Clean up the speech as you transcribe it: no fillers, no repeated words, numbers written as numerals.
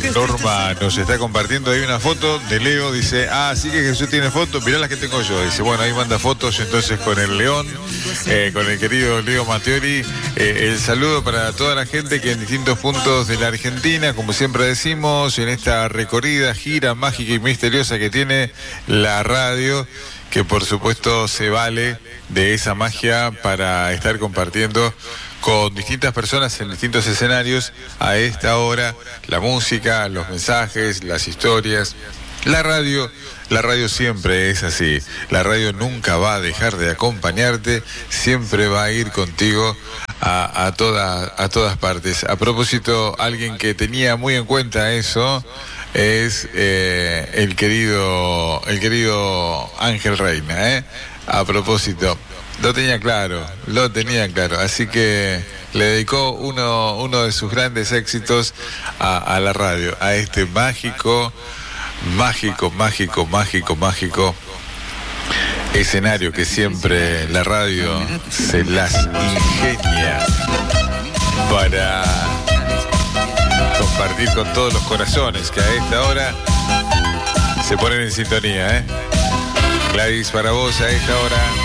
Norma nos está compartiendo ahí una foto de Leo. Dice, sí que Jesús tiene fotos, mirá las que tengo yo. Dice, bueno, ahí manda fotos entonces con el León, con el querido Leo Matteoli. El saludo para toda la gente que en distintos puntos de la Argentina, como siempre decimos, en esta recorrida, gira mágica y misteriosa que tiene la radio, que por supuesto se vale de esa magia para estar compartiendo con distintas personas en distintos escenarios a esta hora, la música, los mensajes, las historias. La radio siempre es así. La radio nunca va a dejar de acompañarte, siempre va a ir contigo a todas partes. A propósito, alguien que tenía muy en cuenta eso es el querido Ángel Reina, A propósito, lo tenía claro, así que le dedicó uno de sus grandes éxitos a la radio, a este mágico escenario que siempre la radio se las ingenia para compartir con todos los corazones que a esta hora se ponen en sintonía, Gladys, para vos a esta hora.